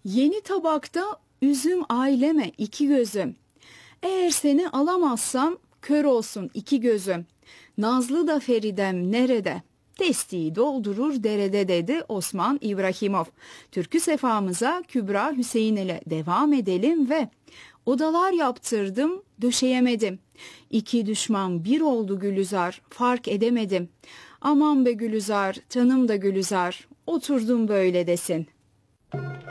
Yeni tabakta üzüm aileme iki gözüm. Eğer seni alamazsam kör olsun iki gözüm. Nazlı da Feridem nerede? Testiyi doldurur derede dedi Osman İbrahimov. Türkü sefamıza Kübra Hüseyin ile devam edelim ve odalar yaptırdım döşeyemedim. İki düşman bir oldu Gülizar fark edemedim. Aman be Gülizar canım da Gülizar oturdum böyle desin.